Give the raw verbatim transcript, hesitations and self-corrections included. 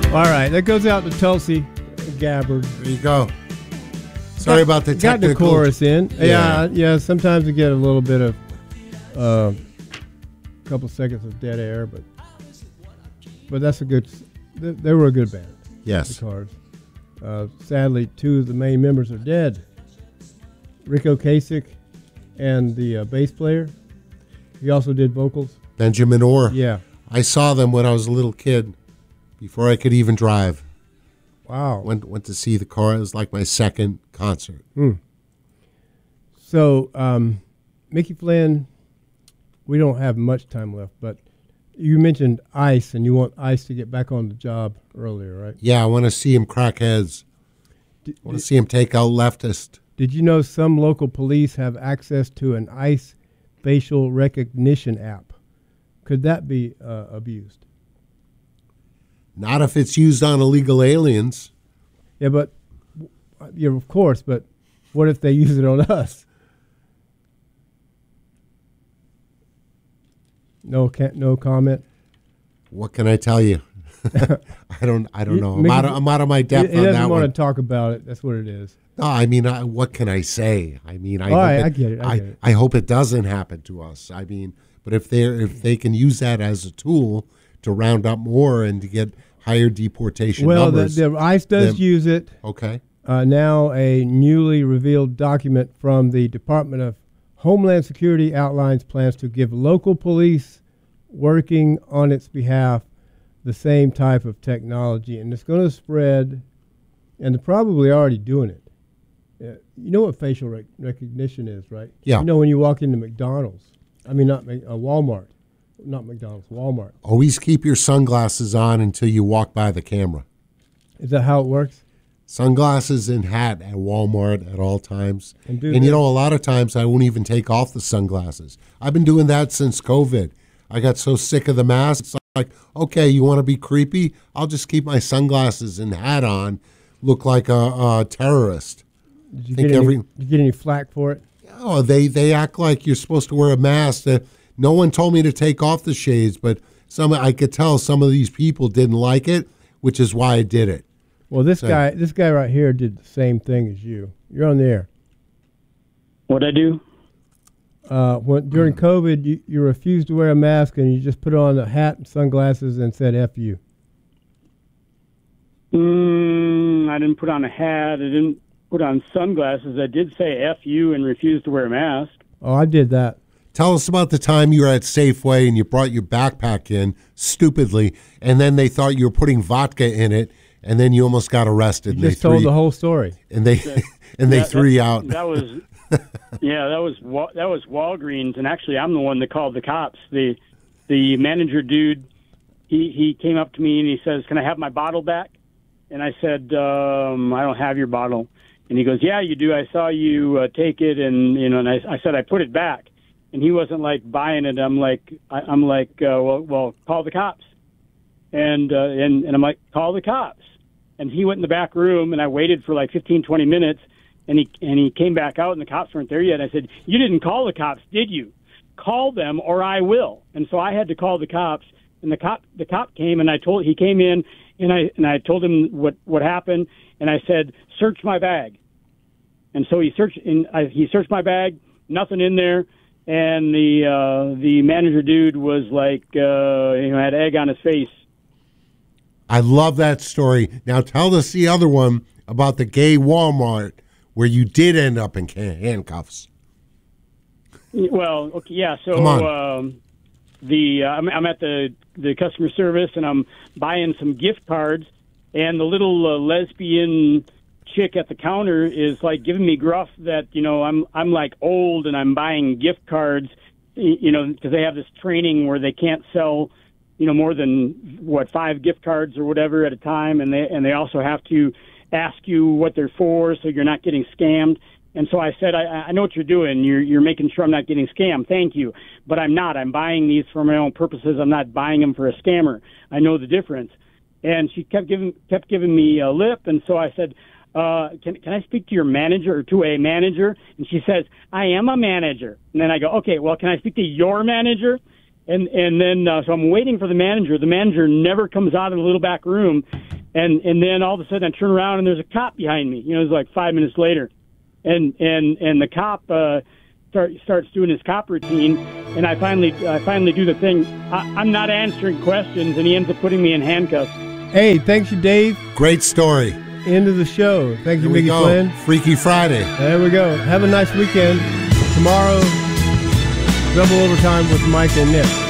All right, that goes out to Tulsi Gabbard. There you go. Sorry got, about the technical. Got the chorus in. Yeah, yeah. yeah sometimes we get a little bit of a uh, couple seconds of dead air, but but that's a good. They, they were a good band. Yes. The Cars. Uh, sadly, two of the main members are dead. Rick Ocasek and the uh, bass player. He also did vocals. Benjamin Orr. Yeah. I saw them when I was a little kid, before I could even drive. Wow. Went went to see the Cars. It was like my second concert. Hmm. So, um, Mickey Flynn, we don't have much time left, but you mentioned Ice, and you want Ice to get back on the job earlier, right? Yeah, I want to see him crack heads. Did, I want to see him take out leftist. Did you know some local police have access to an Ice facial recognition app? Could that be uh, abused? Not if it's used on illegal aliens. Yeah, but yeah, of course. But what if they use it on us? No, can't, no comment. What can I tell you? I don't. I don't you, know. I'm out, of, I'm out of my depth he, on he that doesn't want one. to talk about it. That's what it is. No, I mean, I, what can I say? I mean, I, All hope right, it, I get it. I, I, get it. I hope it doesn't happen to us. I mean, but if they if they can use that as a tool to round up more and to get higher deportation well, numbers. Well, the, the ICE does then, use it. Okay. Uh, now, a newly revealed document from the Department of Homeland Security outlines plans to give local police working on its behalf the same type of technology, and it's going to spread, and they're probably already doing it. Uh, you know what facial rec- recognition is, right? Yeah. You know when you walk into McDonald's, I mean not uh, Walmart, not McDonald's, Walmart. Always keep your sunglasses on until you walk by the camera. Is that how it works? Sunglasses and hat at Walmart at all times. And, do and you know, a lot of times I won't even take off the sunglasses. I've been doing that since COVID. I got so sick of the mask. It's like, okay, you want to be creepy? I'll just keep my sunglasses and hat on, look like a, a terrorist. Did you, Think get any, every, did you get any flack for it? Oh, they, they act like you're supposed to wear a mask. Uh, no one told me to take off the shades, but some I could tell some of these people didn't like it, which is why I did it. Well, this so, guy, this guy right here did the same thing as you. You're on the air. What'd I do? Uh, when during COVID, you, you refused to wear a mask and you just put on a hat and sunglasses and said "F you." Mm, I didn't put on a hat. I didn't put on sunglasses. I did say "F you" and refused to wear a mask. Oh, I did that. Tell us about the time you were at Safeway and you brought your backpack in stupidly, and then they thought you were putting vodka in it, and then you almost got arrested. You and just they told threw the you, whole story. And they that, and they that, threw that, you out. That was yeah, that was that was Walgreens, and actually I'm the one that called the cops. The the manager dude, he he came up to me and he says, "Can I have my bottle back?" And I said, um, "I don't have your bottle." And he goes, "Yeah, you do. I saw you uh, take it." And you know, and I, I said, "I put it back." And he wasn't like buying it. I'm like, I, I'm like, uh, well, well, call the cops. And uh, and and I'm like, call the cops. And he went in the back room, and I waited for like fifteen, twenty minutes. And he and he came back out, and the cops weren't there yet. I said, "You didn't call the cops, did you? Call them, or I will." And so I had to call the cops. And the cop the cop came, and I told he came in, and I and I told him what what happened, and I said, "Search my bag." And so he searched and I, he searched my bag, nothing in there. And the uh, the manager dude was like, uh, you know, had egg on his face. I love that story. Now tell us the other one about the gay Walmart where you did end up in handcuffs. Well, okay, yeah. So Come on. Um, the uh, I'm, I'm at the the customer service, and I'm buying some gift cards, and the little uh, lesbian chick at the counter is like giving me gruff that, you know, I'm I'm like old and I'm buying gift cards, you know, because they have this training where they can't sell, you know, more than what five gift cards or whatever at a time, and they and they also have to ask you what they're for, so you're not getting scammed. And so I said, I, I know what you're doing. You're you're making sure I'm not getting scammed. Thank you, but I'm not. I'm buying these for my own purposes. I'm not buying them for a scammer. I know the difference. And she kept giving kept giving me a lip, and so I said, Uh, can can I speak to your manager or to a manager? And she says, I am a manager. And then I go, okay, well, can I speak to your manager? And and then uh, so I'm waiting for the manager. The manager never comes out of the little back room. And and then all of a sudden I turn around and there's a cop behind me. You know, it was like five minutes later. And and, and the cop uh, start, starts doing his cop routine, and I finally I finally do the thing. I, I'm not answering questions, and he ends up putting me in handcuffs. Hey, thanks you, Dave. Great story. End of the show. Thank you, Here we Mickey go. Flynn. Freaky Friday. There we go. Have a nice weekend. Tomorrow, double overtime with Mike and Nick.